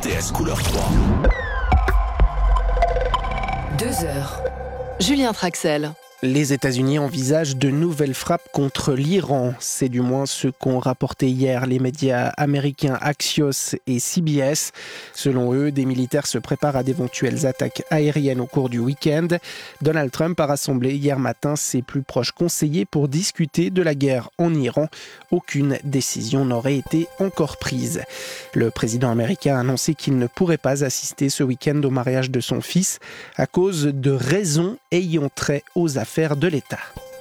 RTS couleur 3. 2 heures. Julien Traxel. Les États-Unis envisagent de nouvelles frappes contre l'Iran. C'est du moins ce qu'ont rapporté hier les médias américains Axios et CBS. Selon eux, des militaires se préparent à d'éventuelles attaques aériennes au cours du week-end. Donald Trump a rassemblé hier matin ses plus proches conseillers pour discuter de la guerre en Iran. Aucune décision n'aurait été encore prise. Le président américain a annoncé qu'il ne pourrait pas assister ce week-end au mariage de son fils à cause de raisons ayant trait aux affaires de l'État.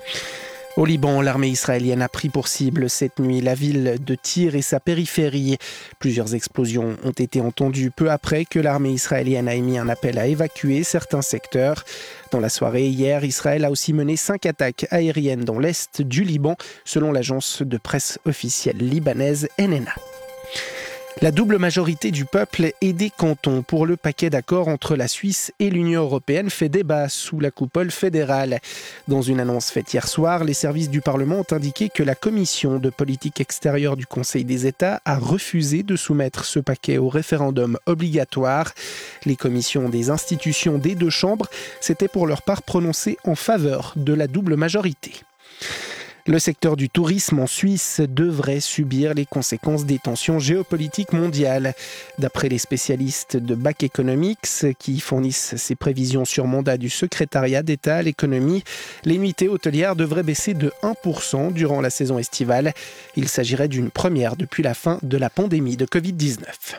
Au Liban, l'armée israélienne a pris pour cible cette nuit la ville de Tyr et sa périphérie. Plusieurs explosions ont été entendues peu après que l'armée israélienne a émis un appel à évacuer certains secteurs. Dans la soirée hier, Israël a aussi mené 5 attaques aériennes dans l'est du Liban, selon l'agence de presse officielle libanaise NNA. La double majorité du peuple et des cantons pour le paquet d'accord entre la Suisse et l'Union européenne fait débat sous la coupole fédérale. Dans une annonce faite hier soir, les services du Parlement ont indiqué que la commission de politique extérieure du Conseil des États a refusé de soumettre ce paquet au référendum obligatoire. Les commissions des institutions des deux chambres s'étaient pour leur part prononcées en faveur de la double majorité. Le secteur du tourisme en Suisse devrait subir les conséquences des tensions géopolitiques mondiales. D'après les spécialistes de Back Economics, qui fournissent ces prévisions sur mandat du secrétariat d'État à l'économie, les nuitées hôtelières devraient baisser de 1% durant la saison estivale. Il s'agirait d'une première depuis la fin de la pandémie de Covid-19.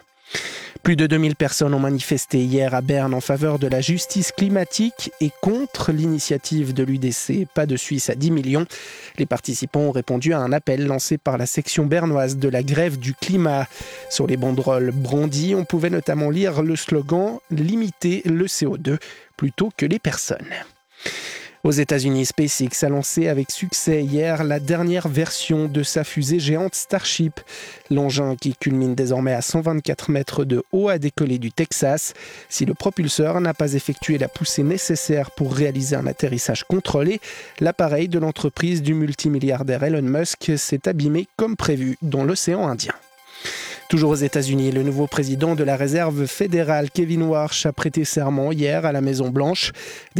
Plus de 2000 personnes ont manifesté hier à Berne en faveur de la justice climatique et contre l'initiative de l'UDC Pas de Suisse à 10 millions. Les participants ont répondu à un appel lancé par la section bernoise de la grève du climat. Sur les banderoles brandies, on pouvait notamment lire le slogan « Limiter le CO2 » plutôt que les personnes. Aux États-Unis, SpaceX a lancé avec succès hier la dernière version de sa fusée géante Starship. L'engin, qui culmine désormais à 124 mètres de haut, a décollé du Texas. Si le propulseur n'a pas effectué la poussée nécessaire pour réaliser un atterrissage contrôlé, l'appareil de l'entreprise du multimilliardaire Elon Musk s'est abîmé comme prévu dans l'océan Indien. Toujours aux États-Unis, le nouveau président de la Réserve fédérale, Kevin Warsh, a prêté serment hier à la Maison-Blanche.